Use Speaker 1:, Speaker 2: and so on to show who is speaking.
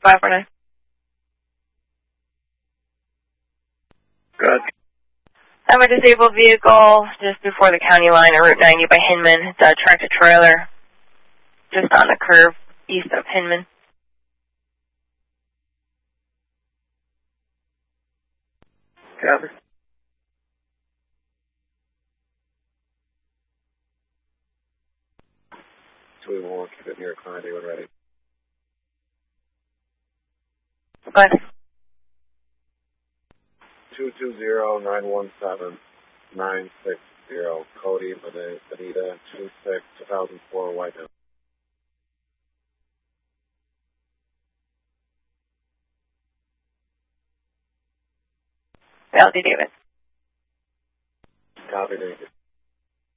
Speaker 1: 549.
Speaker 2: Good.
Speaker 1: I have a disabled vehicle just before the county line on Route 90 by Hinman. It's a tractor trailer just on the curve east of Hinman.
Speaker 2: Copy. So we won't keep it near client when ready.
Speaker 1: Go ahead.
Speaker 2: 220-917-960, Cody Bonita, 2004 Whitehouse.
Speaker 1: Valdez Davis.
Speaker 2: Copy, thank you.